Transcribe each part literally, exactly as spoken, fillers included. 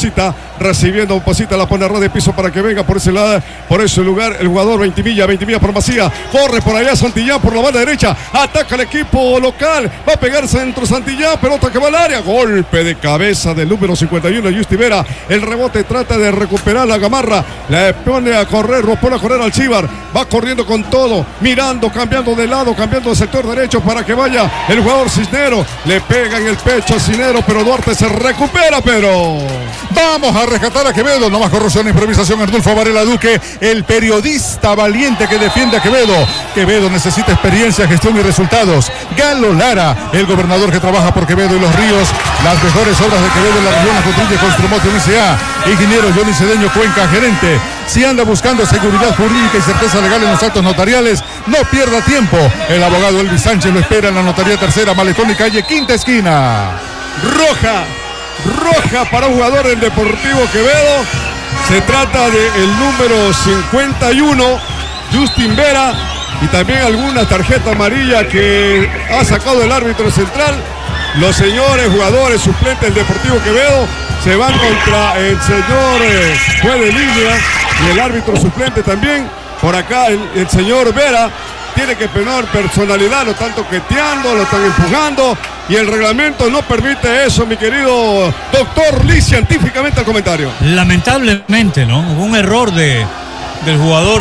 Posita, recibiendo Posita, la pone a ras de piso para que venga por ese lado, por ese lugar, el jugador Ventimilla, Ventimilla por Macía, corre por allá Santillán por la banda derecha, ataca el equipo local, va a pegar centro Santillán, pelota que va al área, golpe de cabeza del número cincuenta y uno, Justi Vera, el rebote trata de recuperar la Gamarra, le pone a correr, lo pone a correr al Chivar, va corriendo con todo, mirando, cambiando de lado, cambiando de sector derecho para que vaya el jugador Cisnero, le pega en el pecho a Cisnero, pero Duarte se recupera, pero vamos a rescatar a Quevedo, nomás corrupción, improvisación, Arnulfo Varela Duque, el periodista valiente que defiende a Quevedo. Quevedo necesita experiencia, gestión y resultados. Galo Lara, el gobernador que trabaja por Quevedo y Los Ríos, las mejores obras de Quevedo en la región, la construye Construmotion S A. Ingeniero Johnny Cedeño Cuenca, gerente. Si anda buscando seguridad jurídica y certeza legal en los actos notariales, no pierda tiempo. El abogado Elvis Sánchez lo espera en la notaría tercera, Malecón y calle Quinta Esquina. Roja, roja para un jugador del Deportivo Quevedo. Se trata del número cincuenta y uno, Justin Vera, y también alguna tarjeta amarilla que ha sacado el árbitro central. Los señores jugadores suplentes del Deportivo Quevedo se van contra el señor eh, juez de línea y el árbitro suplente también. Por acá el, el señor Vera tiene que penar personalidad, lo están toqueteando, lo están empujando y el reglamento no permite eso, mi querido doctor Lee, científicamente al comentario. Lamentablemente, ¿no? Hubo un error de, del jugador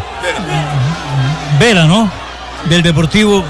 Vera, ¿no? Del Deportivo.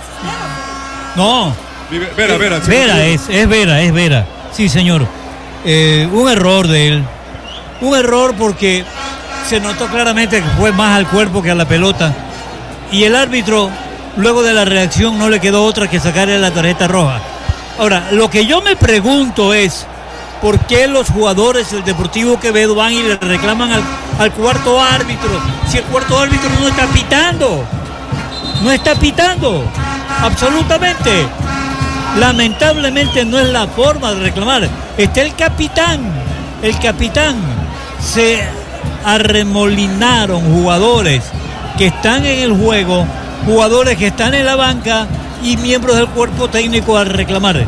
No. Vera, Vera. Sí, Vera, es, es Vera, es Vera. Sí, señor. Eh, un error de él. Un error porque se notó claramente que fue más al cuerpo que a la pelota. Y el árbitro, luego de la reacción, no le quedó otra que sacarle la tarjeta roja. Ahora, lo que yo me pregunto es, ¿por qué los jugadores del Deportivo Quevedo van y le reclaman al, al cuarto árbitro? Si el cuarto árbitro no está pitando. No está pitando. Absolutamente. Lamentablemente no es la forma de reclamar. Está el capitán. El capitán. Se arremolinaron jugadores que están en el juego, jugadores que están en la banca y miembros del cuerpo técnico al reclamar.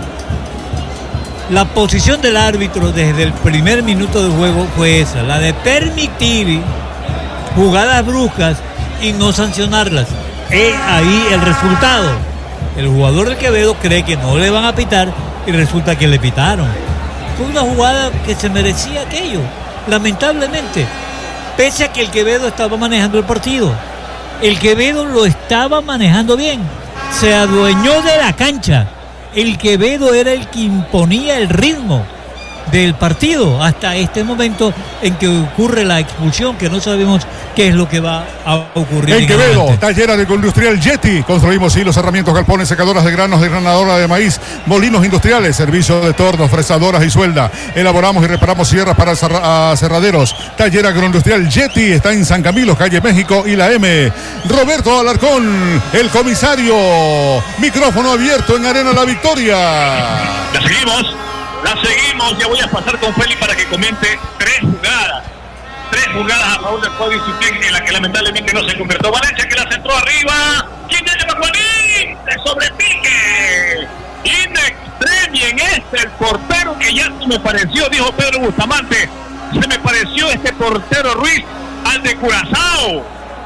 La posición del árbitro desde el primer minuto de juego fue esa, la de permitir jugadas bruscas y no sancionarlas. Es ahí el resultado. El jugador del Quevedo cree que no le van a pitar y resulta que le pitaron. Fue una jugada que se merecía aquello, lamentablemente, pese a que el Quevedo estaba manejando el partido. El Quevedo lo estaba manejando bien, se adueñó de la cancha. El Quevedo era el que imponía el ritmo del partido hasta este momento en que ocurre la expulsión, que no sabemos qué es lo que va a ocurrir. En Quevedo, tallera de industrial Yeti, construimos hilos, herramientas, galpones, secadoras de granos, desgranadora de maíz, molinos industriales, servicio de tornos, fresadoras y suelda, elaboramos y reparamos sierras para cerra, cerraderos. Taller agroindustrial Yeti está en San Camilo, calle México y la M. Roberto Alarcón, el comisario, micrófono abierto en Arena La Victoria. La seguimos. La seguimos, ya voy a pasar con Feli para que comente tres jugadas. Tres jugadas a favor del Código Sutec en la que lamentablemente no se convirtió. Valencia que la centró arriba. ¿Quién es el Juanín? De sobrepique. In extremis en este, el portero que ya se me pareció, dijo Pedro Bustamante. Se me pareció este portero Ruiz al de Curazao.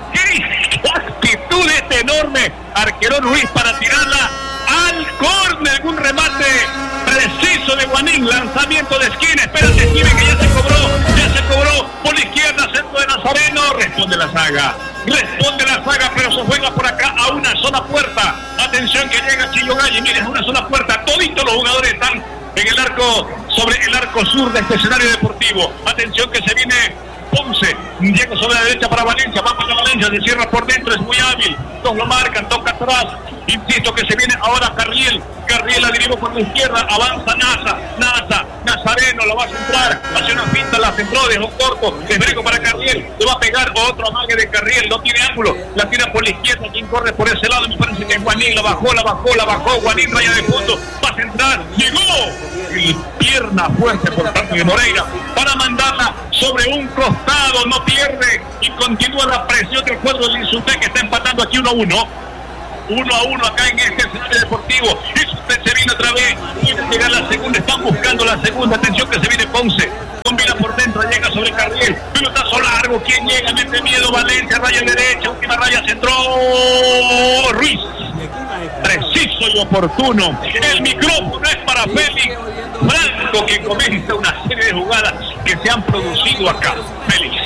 ¡Qué actitud este enorme arquero Ruiz para tirarla al córner! Un remate preciso de Guanín, lanzamiento de esquina, espérate Steven que ya se cobró, ya se cobró por la izquierda, centro de Nazareno, responde la saga, responde la saga, pero se juega por acá a una sola puerta, atención que llega Chillo Galle, miren, una sola puerta, toditos los jugadores están en el arco, sobre el arco sur de este escenario deportivo, atención que se viene Ponce, llega sobre la derecha para Valencia, va para Valencia, se cierra por dentro, es muy hábil, dos lo marcan, toca atrás, insisto que se viene ahora Carriel, Carriel la dirigió por la izquierda, avanza Naza, Naza, Nazareno lo va a centrar, hace una finta, la centró, dejó corto, desbrego para Carriel, le va a pegar otro amague de Carriel, no tiene ángulo, la tira por la izquierda, quien corre por ese lado, me parece que Guanín la bajó, la bajó, la bajó, Guanín raya de fondo, va a centrar, llegó, y pierna fuerte por parte de Moreira, para mandarla sobre un costado, no pierde, y continúa la presión del cuadro del Insutec que está empatando aquí uno a uno. Uno a uno acá en este escenario deportivo. Y usted se viene otra vez. Quiere llegar la segunda. Están buscando la segunda. Atención que se viene Ponce. sobre carril. Pelotazo largo. ¿Quién llega? Mete miedo. Valencia, raya derecha. Última raya, centró Ruiz. Preciso y oportuno. El micrófono es para Félix Franco, que comienza una serie de jugadas que se han producido acá. Félix.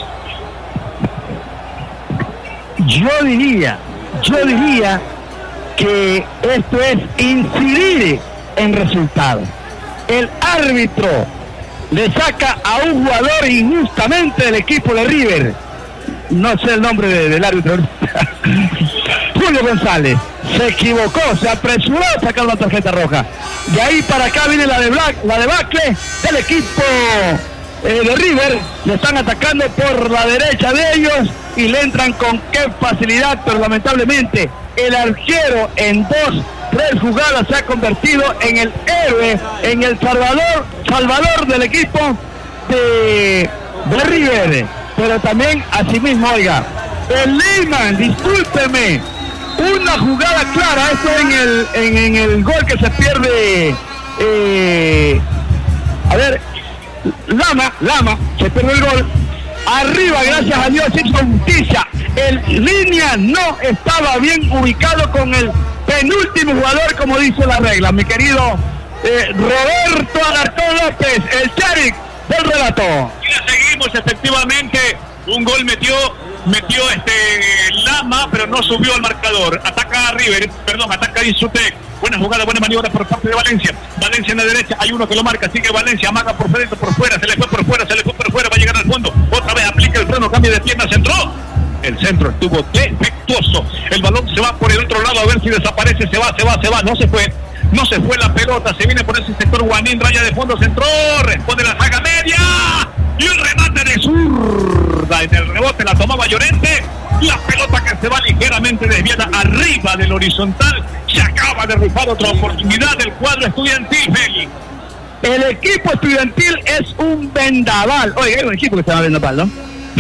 Yo diría, yo diría que esto es incidir en resultados. El árbitro le saca a un jugador injustamente del equipo de River. No sé el nombre de, del árbitro. Julio González se equivocó, se apresuró a sacar una tarjeta roja. De ahí para acá viene la de Black, la debacle del equipo eh, de River. Le están atacando por la derecha de ellos y le entran con qué facilidad, pero lamentablemente el arquero en dos, tres jugadas se ha convertido en el héroe, en el salvador, salvador del equipo de, de River. Pero también, asimismo, oiga, el Leyman, discúlpeme, una jugada clara, esto en el, en, en el gol que se pierde, eh, a ver, Lama, Lama, se pierde el gol, arriba, gracias a Dios, hizo justicia, el línea no estaba bien ubicado con el penúltimo jugador, como dice la regla, mi querido eh, Roberto Alarcón López, el sheriff del relato. Y la seguimos, efectivamente, un gol metió, metió este Lama, pero no subió al marcador. Ataca a River, perdón, ataca a Insutec. Buena jugada, buena maniobra por parte de Valencia. Valencia en la derecha, hay uno que lo marca, sigue Valencia, amaga por dentro, por fuera, se le fue por fuera, se le fue por fuera, va a llegar al fondo. Otra vez aplica el freno, cambia de pierna, centró. El centro estuvo defectuoso. El balón se va por el otro lado a ver si desaparece, se va, se va, se va, no se fue. No se fue la pelota, se viene por ese sector Guanín, raya de fondo, centró, responde la saga media y el remate de zurda. En el rebote la tomaba Llorente, la pelota que se va ligeramente desviada arriba del horizontal. Se acaba de rifar otra oportunidad del cuadro estudiantil, Félix. El equipo estudiantil es un vendaval. Oye, hay un equipo que se llama vendaval, ¿no?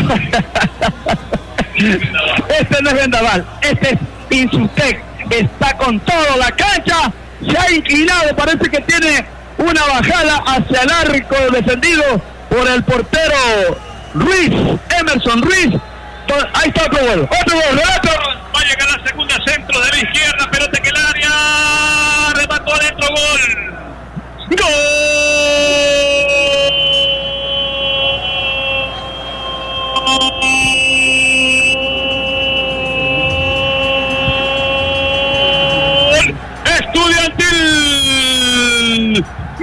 Este no es vendaval, este es Insutec. Está con todo la cancha. Se ha inclinado, parece que tiene una bajada hacia el arco defendido por el portero Ruiz, Emerson Ruiz. Ahí está otro gol, otro gol, relato. Va a llegar la segunda, centro de la izquierda, pelota que el área, remató adentro, gol. ¡Gol! Estudiantil.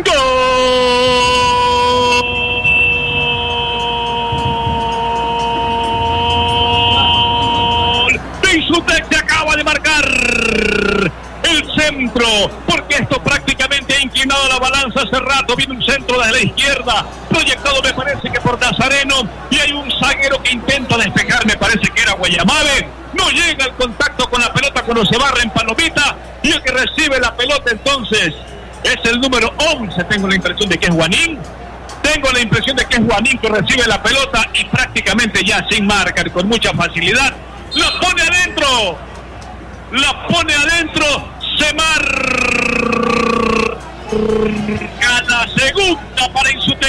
Gol. Insutec se acaba de marcar el centro, porque esto prácticamente ha inclinado la balanza hace rato. Viene un centro desde la izquierda, proyectado me parece que por Nazareno, y hay un zaguero que intenta despejar, me parece que era Guayamabe. No llega el contacto con la pelota cuando se barra en palomita, y el que recibe la pelota entonces es el número once. Tengo la impresión de que es Guanín. Tengo la impresión de que es Guanín que recibe la pelota y prácticamente ya sin marcar, con mucha facilidad, la pone adentro. La pone adentro. Se marca la segunda para Insutec.